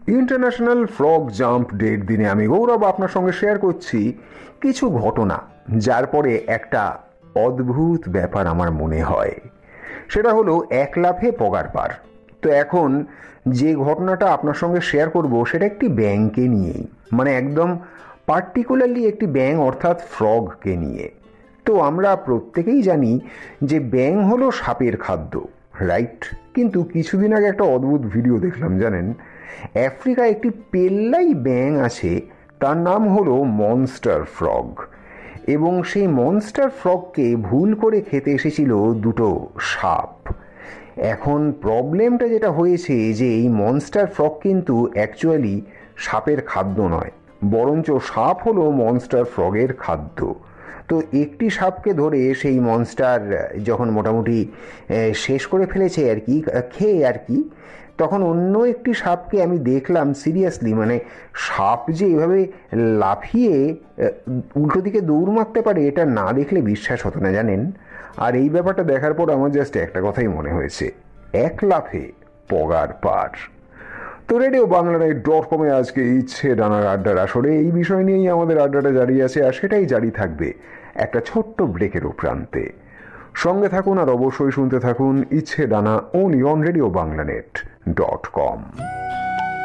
International frog jump ডের দিনে আমি গৌরব আপনার সঙ্গে শেয়ার করছি কিছু ঘটনা, যার পরে একটা অদ্ভুত ব্যাপার আমার মনে হয়। সেটা হলো এক লাফে পগার পার। তো এখন যে ঘটনাটা আপনার সঙ্গে শেয়ার করব সেটা একটি ব্যাঙকে নিয়েই, মানে একদম পার্টিকুলারলি একটি ব্যাঙ অর্থাৎ ফ্রগকে নিয়ে। তো আমরা প্রত্যেকেই জানি যে ব্যাঙ হলো সাপের খাদ্য, রাইট? কিন্তু কিছুদিন আগে একটা অদ্ভুত ভিডিও দেখলাম, জানেন? আফ্রিকায় একটি পেল্লাই ব্যাঙ আছে, তার নাম হলো মনস্টার ফ্রগ, এবং সেই মনস্টার ফ্রগকে ভুল করে খেতে এসেছিল দুটো সাপ। এখন প্রবলেমটা যেটা হয়েছে যে এই মনস্টার ফ্রগ কিন্তু অ্যাকচুয়ালি সাপের খাদ্য নয়, বরঞ্চ সাপ হলো মনস্টার ফ্রগের খাদ্য। তো একটি সাপকে ধরে সেই মনস্টার যখন মোটামুটি শেষ করে ফেলেছে আর কি, খেয়ে আর কি, তখন অন্য একটি সাপকে আমি দেখলাম সিরিয়াসলি, মানে সাপ যে এভাবে লাফিয়ে উল্টো দিকে দৌড় মারতে পারে এটা না দেখলে বিশ্বাস হতো না, জানেন? আর এই ব্যাপারটা দেখার পর আমার জাস্ট একটা কথাই মনে হয়েছে, এক লাফে পগার পার। তো রেডিও বাংলানিউজ.com-এ আজকে ইচ্ছে ডানার আড্ডার আসরে এই বিষয় নিয়েই আমাদের আড্ডাটা জারি আছে, আর সেটাই জারি থাকবে একটা ছোট্ট ব্রেকের প্রান্তে। সঙ্গে থাকুন আর অবশ্যই শুনতে থাকুন ইচ্ছে ডানা, only on রেডিও বাংলানিউজ.com।